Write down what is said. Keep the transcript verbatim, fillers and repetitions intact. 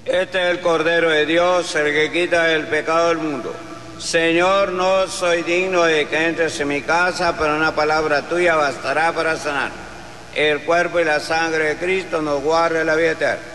Este es el Cordero de Dios, el que quita el pecado del mundo. Señor, no soy digno de que entres en mi casa, pero una palabra tuya bastará para sanar. El cuerpo y la sangre de Cristo nos guarde la vida eterna.